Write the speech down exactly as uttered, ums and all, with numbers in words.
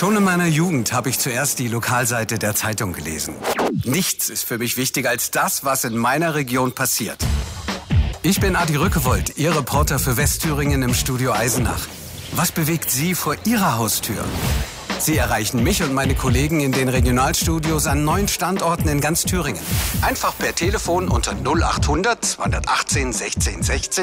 Schon in meiner Jugend habe ich zuerst die Lokalseite der Zeitung gelesen. Nichts ist für mich wichtiger als das, was in meiner Region passiert. Ich bin Adi Rückewold, Ihr Reporter für Westthüringen im Studio Eisenach. Was bewegt Sie vor Ihrer Haustür? Sie erreichen mich und meine Kollegen in den Regionalstudios an neun Standorten in ganz Thüringen. Einfach per Telefon unter null achthundert zweihundertachtzehn sechzehn sechzehn